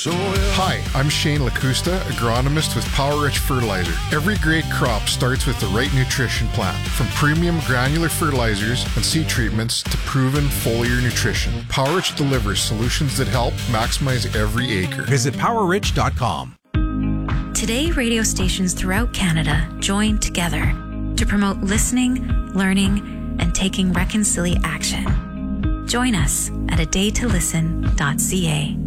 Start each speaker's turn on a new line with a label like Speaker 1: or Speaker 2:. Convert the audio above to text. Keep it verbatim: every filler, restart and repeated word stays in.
Speaker 1: Hi, I'm Shane LaCusta, agronomist with Power Rich Fertilizer. Every great crop starts with the right nutrition plan, from premium granular fertilizers and seed treatments to proven foliar nutrition. Power Rich delivers solutions that help maximize every acre.
Speaker 2: Visit power rich dot com.
Speaker 3: Today, radio stations throughout Canada join together to promote listening, learning, and taking reconcilia action. Join us at a day to listen dot c a.